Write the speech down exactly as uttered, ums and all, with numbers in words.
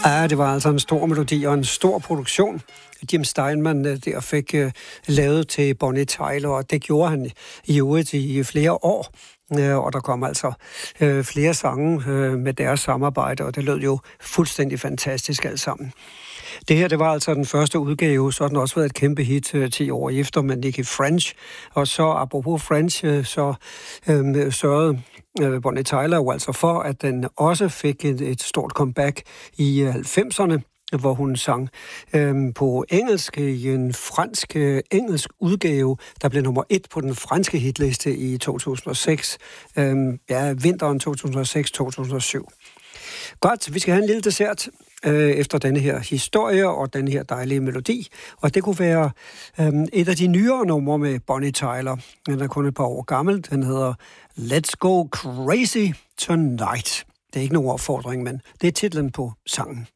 Ja, det var altså en stor melodi og en stor produktion. Jim Steinman der fik uh, lavet til Bonnie Tyler, og det gjorde han i øvrigt i flere år. Uh, og der kom altså uh, flere sange uh, med deres samarbejde, og det lød jo fuldstændig fantastisk alt sammen. Det her, det var altså den første udgave, så har den også været et kæmpe hit uh, ti år efter med Nicky French. Og så apropos French, uh, så uh, sørgede uh, Bonnie Tyler jo altså for, at den også fik et, et stort comeback i uh, halvfemserne, hvor hun sang øhm, på engelsk i en fransk-engelsk udgave, der blev nummer et på den franske hitliste i to tusind og seks. Øhm, ja, vinteren to tusind og seks til to tusind og syv. Godt, vi skal have en lille dessert øh, efter denne her historie og den her dejlige melodi. Og det kunne være øh, et af de nyere numre med Bonnie Tyler. Den er kun et par år gammel. Den hedder Let's Go Crazy Tonight. Det er ikke nogen opfordring, men det er titlen på sangen.